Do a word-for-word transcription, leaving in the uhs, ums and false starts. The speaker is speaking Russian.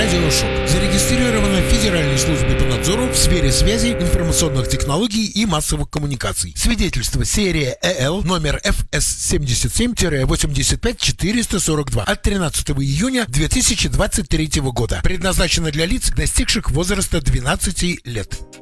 «Радиошок». Зарегистрировано в Федеральной службе по надзору в сфере связи, информационных технологий и массовых коммуникаций. Свидетельство серия ЭЛ номер эф эс семьдесят семь восемьдесят пять четыреста сорок два от тринадцатого июня две тысячи двадцать третьего года. Предназначено для лиц, достигших возраста двенадцати лет.